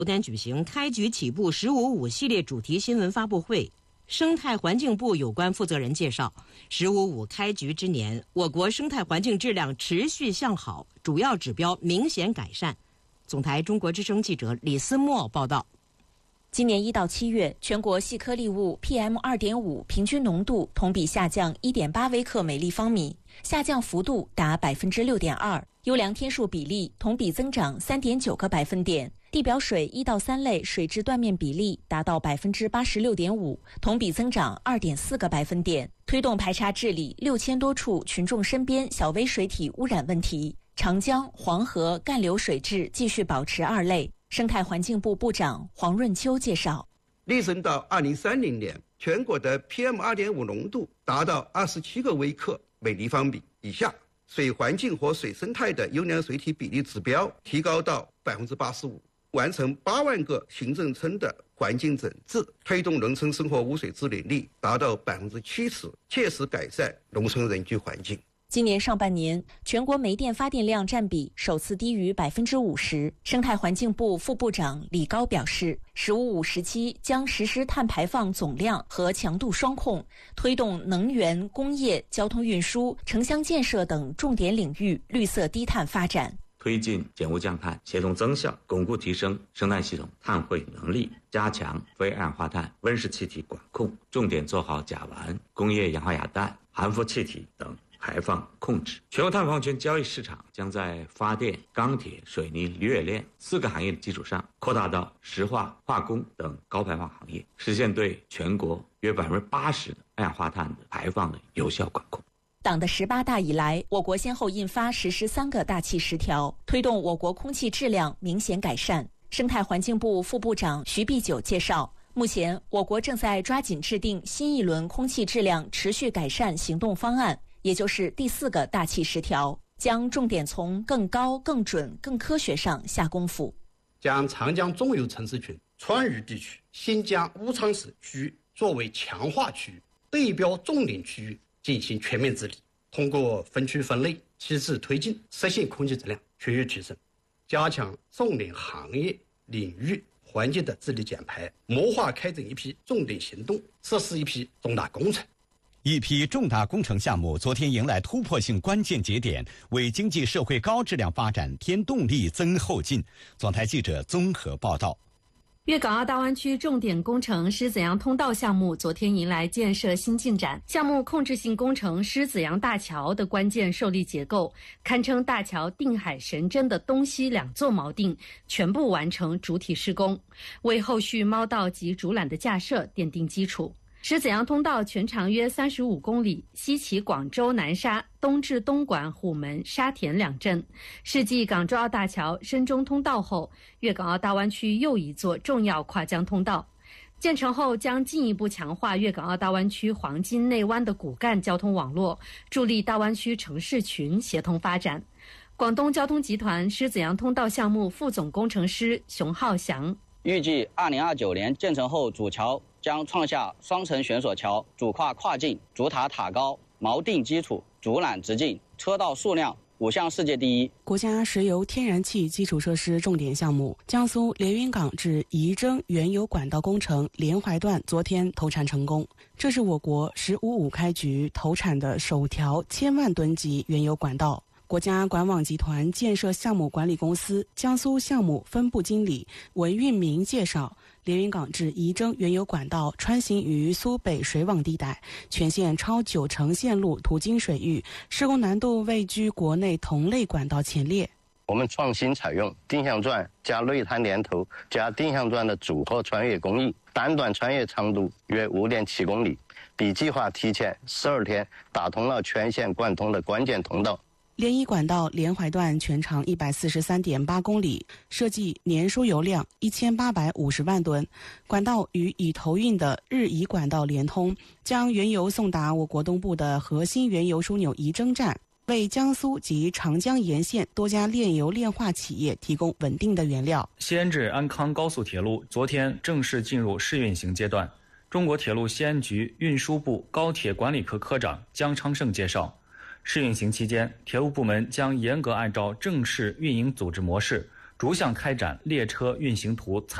昨天举行开局起步“15.5”系列主题新闻发布会，生态环境部有关负责人介绍，“15.5”开局之年，我国生态环境质量持续向好，主要指标明显改善。总台中国之声记者李思墨报道。 今年1到7月，全国细颗粒物 PM2.5 平均浓度同比下降 1.8 微克每立方米，下降幅度达 6.2%， 优良天数比例同比增长 3.9个百分点，地表水1到3类水质断面比例达到 86.5%， 同比增长 2.4个百分点，推动排查治理6000多处群众身边小微水体污染问题，长江、黄河干流水质继续保持2类。生态环境部部长黄润秋介绍， 力争到2030年，全国的 PM2.5 浓度达到27个微克每立方米以下，水环境和水生态的优良水体比例指标提高到 85%， 完成8万个行政村的环境整治，推动农村生活污水治理率达到 70%， 切实改善农村人居环境。 今年上半年，全国煤电发电量占比首次低于 50%。生态环境部副部长李高表示，“15.5”时期将实施碳排放总量和强度双控，推动能源、工业、交通运输、城乡建设等重点领域绿色低碳发展。 推进减污降碳，协同增效，巩固提升生态系统碳汇能力，加强非二氧化碳、温室气体管控，重点做好甲烷、工业氧化亚氮、含氟气体等排放控制。全国碳排放权交易市场将在发电、钢铁、水泥、铝冶炼4个行业的基础上，扩大到石化、化工等高排放行业，实现对全国约 80% 的二氧化碳的排放的有效管控。 党的18大以来，我国先后印发实施3个大气10条，推动我国空气质量明显改善。生态环境部副部长徐碧九介绍，目前我国正在抓紧制定新一轮空气质量持续改善行动方案，也就是第4个大气10条，将重点从更高、更准、更科学上下功夫。 将长江中游城市群、川渝地区、新疆乌昌市区域作为强化区域、对标重点区域进行全面治理，通过分区分类、机制推进，实现空气质量全域提升，加强重点行业领域环境的治理减排，谋划开展一批重点行动，实施一批重大工程。 一批重大工程项目昨天迎来突破性关键节点，为经济社会高质量发展添动力、增后劲。总台记者综合报道。 粤港澳大湾区重点工程狮子洋通道项目昨天迎来建设新进展，项目控制性工程狮子洋大桥的关键受力结构，堪称大桥定海神针的东西2座锚定全部完成主体施工，为后续猫道及主缆的架设奠定基础。狮子洋通道全长约35公里，西起广州南沙，东至东莞、虎门、沙田2镇，是继港珠澳大桥、深中通道后，粤港澳大湾区又一座重要跨江通道。建成后将进一步强化粤港澳大湾区黄金内湾的骨干交通网络，助力大湾区城市群协同发展。广东交通集团狮子洋通道项目副总工程师熊浩翔， 预计2029年建成后，主桥将创下双层悬索桥、主跨跨境、主塔塔高、锚定基础、主缆直径、车道数量5项世界第一。 国家石油天然气基础设施重点项目江苏连云港至仪征原油管道工程连淮段昨天投产成功，这是我国“15.5”开局投产的首条1000万吨级原油管道。国家管网集团建设项目管理公司江苏项目分部经理文运明介绍，连云港至仪征原油管道穿行于苏北水网地带，全线超90%线路途经水域，施工难度位居国内同类管道前列。 我们创新采用定向钻加内滩连头加定向钻的组合穿越工艺，单段穿越长度约5.7公里，比计划提前12天打通了全线贯通的关键通道。 连仪管道连淮段全长143.8公里，设计年输油量1850万吨。管道与已投运的日仪管道连通，将原油送达我国东部的核心原油枢纽仪征站，为江苏及长江沿线多家炼油炼化企业提供稳定的原料。 西安至安康高速铁路昨天正式进入试运行阶段。中国铁路西安局运输部高铁管理科科长姜昌胜介绍，试运行期间，铁路部门将严格按照正式运营组织模式， 逐项开展列车运行图